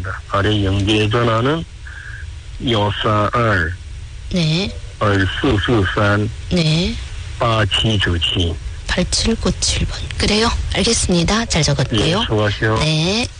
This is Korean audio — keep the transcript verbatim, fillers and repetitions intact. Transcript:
있습니다. 아래 연계 전화는 일삼이 네. 이사사삼 네. 팔칠구칠. 팔칠구칠 번. 그래요. 알겠습니다. 잘 적었고요. 예, 수고하세요. 네.